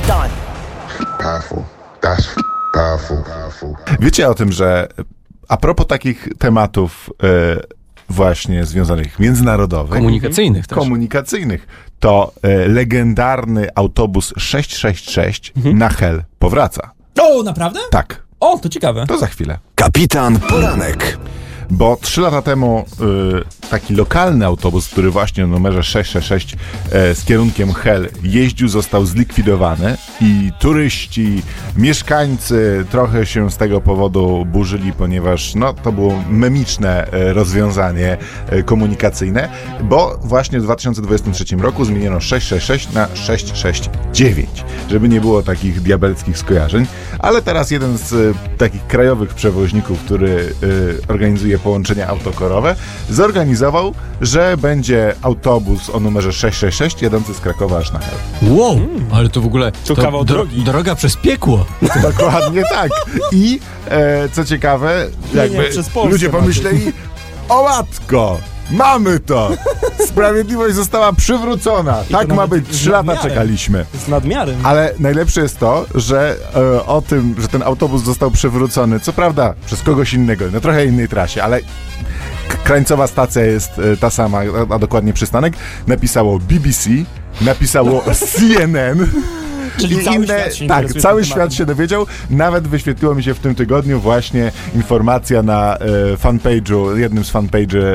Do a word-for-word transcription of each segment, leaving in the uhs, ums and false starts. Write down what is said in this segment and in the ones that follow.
done. Powerful. That's powerful. Powerful. Wiecie o tym, że a propos takich tematów e, właśnie związanych międzynarodowych, Komunikacyjnych też. komunikacyjnych, to e, legendarny autobus sześć sześć sześć Mhm. na Hel powraca. O, naprawdę? Tak, O, to ciekawe. to za chwilę. Kapitan Poranek. Bo trzy lata temu y, taki lokalny autobus, który właśnie o numerze sześć sześć sześć e, z kierunkiem Hel jeździł, został zlikwidowany i turyści, mieszkańcy trochę się z tego powodu burzyli, ponieważ no, to było memiczne e, rozwiązanie e, komunikacyjne, bo właśnie w dwa tysiące dwudziestym trzecim roku zmieniono sześć sześć sześć na sześć sześć dziewięć, żeby nie było takich diabelskich skojarzeń, ale teraz jeden z e, takich krajowych przewoźników, który e, organizuje połączenia autokorowe, zorganizował, że będzie autobus o numerze sześć sześć sześć jadący z Krakowa aż na Hel. Wow, ale to w ogóle To kawał drogi. droga przez piekło. Dokładnie tak. I e, co ciekawe, jakby przez Polskę ludzie pomyśleli, o matko, mamy to! Sprawiedliwość została przywrócona. Tak ma nawet być. z Trzy lata nadmiarem. czekaliśmy. Z nadmiarem. Ale najlepsze jest to, że e, o tym, że ten autobus został przywrócony, co prawda przez kogoś innego, na trochę innej trasie, ale k- krańcowa stacja jest e, ta sama, a, a dokładnie przystanek, napisało B B C, napisało C N N. Czyli I cały inne, świat się tak, interesuje cały tym świat tematem. się dowiedział. Nawet wyświetliło mi się w tym tygodniu właśnie informacja na e, fanpage'u, jednym z fanpage'y e,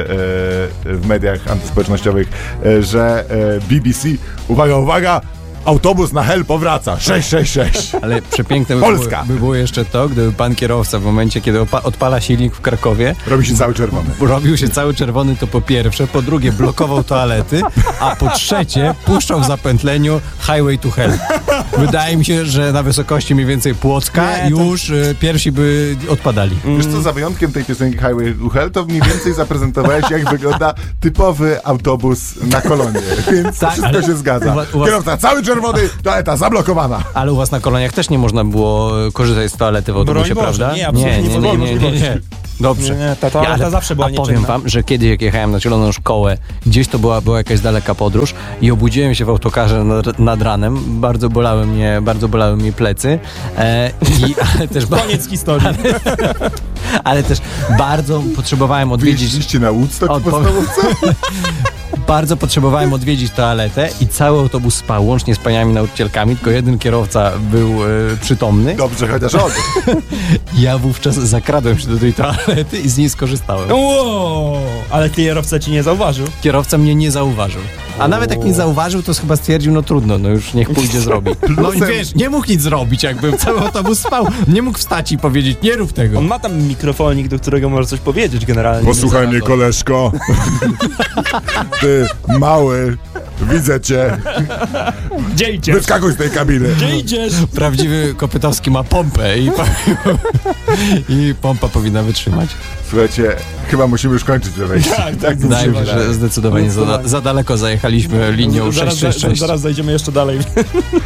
w mediach antyspołecznościowych, e, że e, B B C, uwaga, uwaga, autobus na Hel powraca, sześć sześć sześć. Ale przepiękne by Polska. było, by było jeszcze to, gdyby pan kierowca w momencie, kiedy opa- odpala silnik w Krakowie, Robi się cały czerwony. robił się cały czerwony, to po pierwsze, po drugie blokował toalety, a po trzecie puszczał w zapętleniu Highway to Hell. Wydaje mi się, że na wysokości mniej więcej Płocka Nie, to- już y, pierwsi by odpadali. Wiesz co, za wyjątkiem tej piosenki Highway to Hell, to mniej więcej zaprezentowałeś, jak wygląda typowy autobus na kolonie. Więc Tak, wszystko ale się zgadza. u wa- u was- Kierowca cały czerwony, toaleta zablokowana. Ale u was na koloniach też nie można było y, korzystać z toalety w autobusie, Broń Boże, prawda? nie, absolutnie nie, nie, nie nie, było nie, nie, nie. Dobrze. Nie, nie, ta toaleta ale- zawsze była A powiem nieczynna. wam, że kiedyś jak jechałem na zieloną szkołę, gdzieś to była, była jakaś daleka podróż i obudziłem się w autokarze nad, nad ranem, bardzo bolały mnie, bardzo bolały mnie plecy, e, i, ale, też, ba- Koniec historii. ale też bardzo potrzebowałem odwiedzić, Jeździliście na Woodstock w Odpow- podstawówce? bardzo potrzebowałem odwiedzić toaletę i cały autobus spał, łącznie z paniami nauczycielkami, tylko jeden kierowca był e, przytomny. Dobrze, chociaż on. Ja wówczas zakradłem się do tej toalety i z niej skorzystałem. Wow, ale kierowca ci nie zauważył. Kierowca mnie nie zauważył. A nawet jak nie zauważył, to chyba stwierdził, no trudno, no już niech pójdzie zrobi. No i Plusem- wiesz, nie mógł nic zrobić, jakby cały autobus spał. Nie mógł wstać i powiedzieć, nie rób tego. On ma tam mikrofonik, do którego może coś powiedzieć generalnie. Posłuchaj Nie mnie, zareagował. koleżko. Ty, mały, widzę cię. Gdzie idziesz? Wyskakuj z tej kabiny. Gdzie idziesz? Prawdziwy Kopytowski ma pompę i, i pompa powinna wytrzymać. Słuchajcie, chyba musimy już kończyć, wejść. Tak, tak, Wydaje mi się, zdecydowanie. że zdecydowanie za, za daleko zajechaliśmy linią Zaraz, sześć sześć sześć. zaraz zajdziemy jeszcze dalej.